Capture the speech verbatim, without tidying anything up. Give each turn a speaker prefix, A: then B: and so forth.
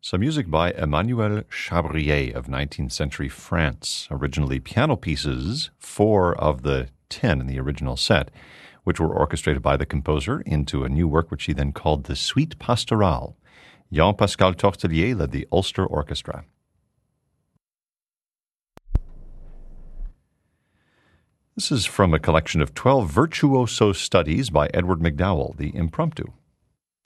A: Some music by Emmanuel Chabrier of nineteenth century France. Originally piano pieces, four of the ten in the original set, which were orchestrated by the composer into a new work which he then called the Suite Pastorale. Jean-Pascal Tortelier led the Ulster Orchestra. This is from a collection of twelve virtuoso studies by Edward MacDowell, the Impromptu.